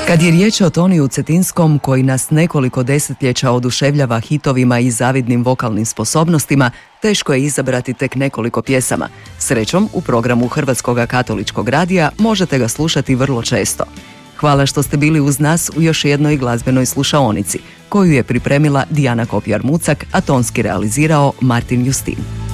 Kad je riječ o Toniju Cetinskom, koji nas nekoliko desetljeća oduševljava hitovima i zavidnim vokalnim sposobnostima, teško je izabrati tek nekoliko pjesama. Srećom, u programu Hrvatskoga katoličkog radija možete ga slušati vrlo često. Hvala što ste bili uz nas u još jednoj glazbenoj slušaonici, koju je pripremila Dijana Kopjar-Mucak, a tonski realizirao Martin Justin.